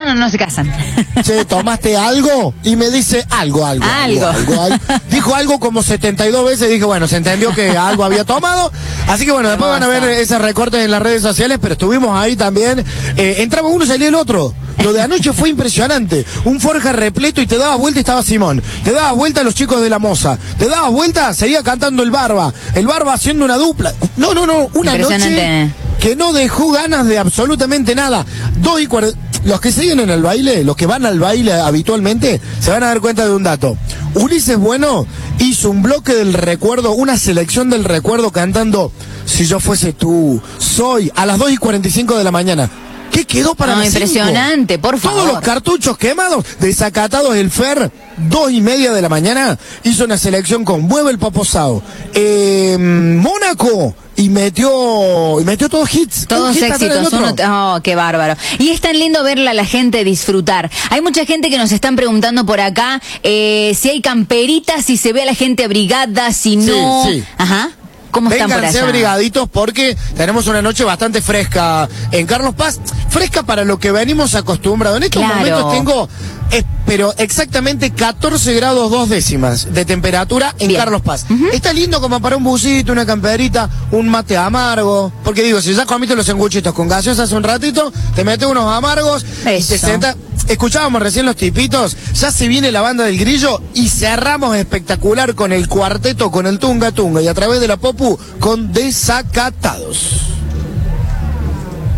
no se casan. Che, ¿tomaste algo? Y me dice algo. Dijo algo como 72 veces. Dije, bueno, se entendió que algo había tomado. Así que bueno, después van a ver esos recortes en las redes sociales, pero estuvimos ahí también. Entraba uno y salía el otro. Lo de anoche fue impresionante. Un Forja repleto y te dabas vuelta y estaba Simón. Te dabas vuelta a los chicos de la Moza. Te dabas vuelta, seguía cantando el Barba. El Barba haciendo una dupla. No. Una noche que no dejó ganas de absolutamente nada. 2:40. Los que siguen en el baile, los que van al baile habitualmente, se van a dar cuenta de un dato. Ulises Bueno hizo un bloque del recuerdo, una selección del recuerdo cantando Si yo fuese tú, soy, a las 2:45 de la mañana. ¿Qué quedó para las 5? Impresionante, por favor. Todos los cartuchos quemados, desacatados el Fer, 2:30 de la mañana, hizo una selección con Mueve el Poposao, Mónaco, y metió todos hits. Todos éxitos. Qué bárbaro. Y es tan lindo verla a la gente disfrutar. Hay mucha gente que nos están preguntando por acá si hay camperitas, si se ve a la gente abrigada, si no. Sí. Ajá. ¿Cómo están por allá? Vénganse abrigaditos porque tenemos una noche bastante fresca en Carlos Paz. Fresca para lo que venimos acostumbrados. En estos momentos tengo, pero exactamente 14 grados 2 décimas de temperatura en Carlos Paz. Está lindo como para un busito, una camperita, un mate amargo. Porque digo, si ya comiste los sanguchitos con gaseosa hace un ratito, te metes unos amargos y te sentas. Escuchábamos recién los tipitos, ya se viene la banda del Grillo y cerramos espectacular con el cuarteto, con el Tunga Tunga y a través de la Popu con Desacatados.